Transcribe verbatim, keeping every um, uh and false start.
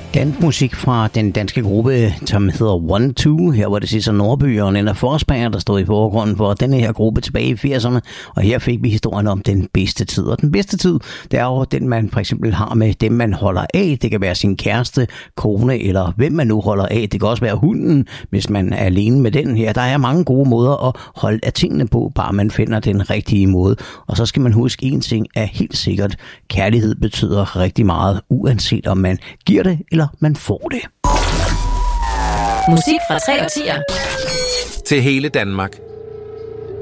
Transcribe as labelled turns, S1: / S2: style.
S1: Dansmusik fra den danske gruppe, som hedder One Two. Her var det Sissel Nordby og Nina Forsberg, der stod i forgrunden for denne her gruppe tilbage i firserne. Og her fik vi historien om den bedste tid. Og den bedste tid, det er jo den, man for eksempel har med dem, man holder af. Det kan være sin kæreste, kone eller hvem man nu holder af. Det kan også være hunden, hvis man er alene med den her. Der er mange gode måder at holde af tingene på, bare man finder den rigtige måde. Og så skal man huske, en ting er helt sikkert. Kærlighed betyder rigtig meget, uanset om man giver det eller man får det.
S2: Musik fra tre årtier.
S3: Til hele Danmark,